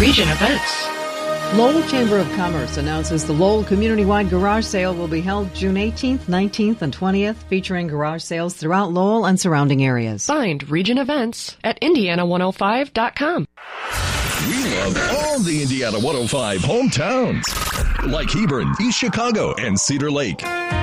Region Events. Lowell Chamber of Commerce announces the Lowell Community-Wide Garage Sale will be held June 18th, 19th, and 20th, featuring garage sales throughout Lowell and surrounding areas. Signed, Region Events at Indiana105.com. We love all the Indiana 105 hometowns, like Hebron, East Chicago, and Cedar Lake.